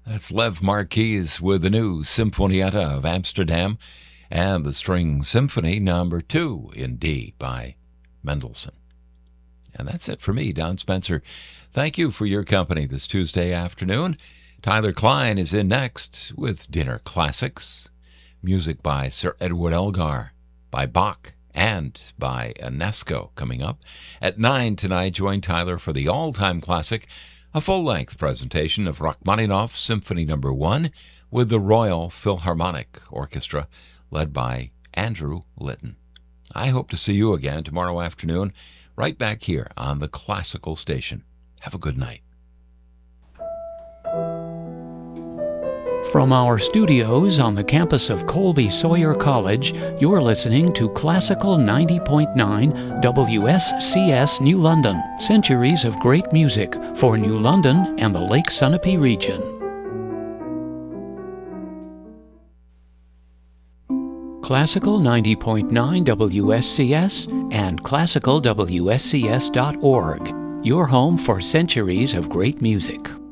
That's Lev Marquis with the new Sinfonietta of Amsterdam and the String Symphony No. 2 in D by Mendelssohn. And that's it for me, Don Spencer. Thank you for your company this Tuesday afternoon. Tyler Klein is in next with Dinner Classics, music by Sir Edward Elgar, by Bach, and by Ionesco coming up. At 9 tonight, join Tyler for the all-time classic, a full-length presentation of Rachmaninoff's Symphony No. 1 with the Royal Philharmonic Orchestra, led by Andrew Litton. I hope to see you again tomorrow afternoon, right back here on the Classical Station. Have a good night. From our studios on the campus of Colby Sawyer College, you're listening to Classical 90.9 WSCS New London, centuries of great music for New London and the Lake Sunapee region. Classical 90.9 WSCS and classicalwscs.org, your home for centuries of great music.